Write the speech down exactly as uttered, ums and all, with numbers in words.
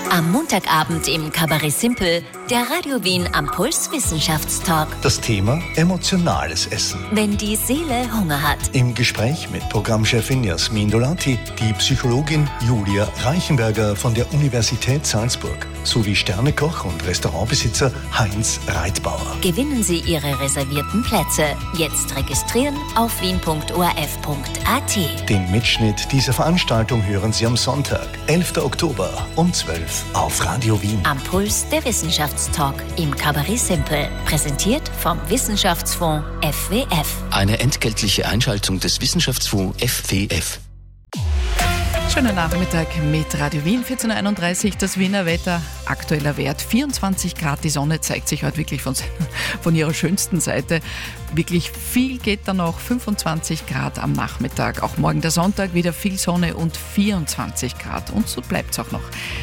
Am Montagabend im Kabarett Simpel, der Radio Wien am Puls Wissenschaftstalk. Das Thema emotionales Essen. Wenn die Seele Hunger hat. Im Gespräch mit Programmchefin Jasmin Dolati, die Psychologin Julia Reichenberger von der Universität Salzburg sowie Sternekoch und Restaurantbesitzer Heinz Reitbauer. Gewinnen Sie Ihre reservierten Plätze. Jetzt registrieren auf wien punkt o r f punkt a t. Den Mitschnitt dieser Veranstaltung hören Sie am Sonntag, elften Oktober um zwölf auf Radio Wien. Am Puls der Wissenschaftstalk im Kabarett Simpel. Präsentiert vom Wissenschaftsfonds F W F. Eine entgeltliche Einschaltung des Wissenschaftsfonds F W F. Schönen Nachmittag mit Radio Wien, vierzehn Uhr einunddreißig, das Wiener Wetter, aktueller Wert vierundzwanzig Grad, die Sonne zeigt sich heute wirklich von, von ihrer schönsten Seite. Wirklich viel geht da noch, fünfundzwanzig Grad am Nachmittag, auch morgen der Sonntag wieder viel Sonne und vierundzwanzig Grad und so bleibt es auch noch.